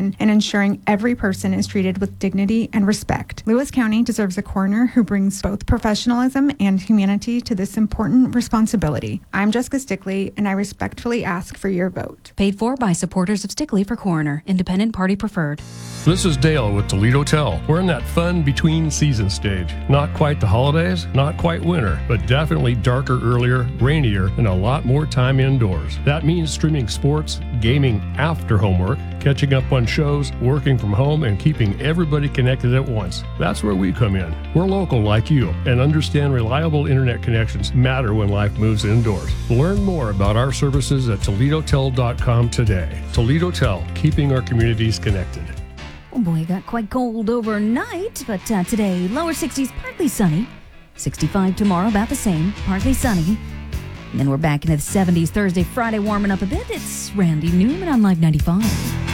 education and ensuring every person is treated with dignity and respect. Lewis County deserves a coroner who brings both professionalism and humanity to this important responsibility. I'm Jessica Stickley, and I respectfully ask for your vote. Paid for by supporters of Stickley for coroner. Independent party preferred. This is Dale with Toledo Tell. We're in that fun between season stage. Not quite the holidays, not quite winter, but definitely darker earlier, rainier, and a lot more time indoors. That means streaming sports, gaming after homework, catching up on shows, working from home, and keeping everybody connected at once. That's where we come in. We're local like you and understand reliable internet connections matter when life moves indoors. Learn more about our services at ToledoTel.com today. Toledo Tell, keeping our communities connected. Oh boy, it got quite cold overnight, but today, lower 60s, partly sunny. 65 tomorrow, about the same, partly sunny. And then we're back into the 70s Thursday, Friday, warming up a bit. It's Randy Newman on Live 95.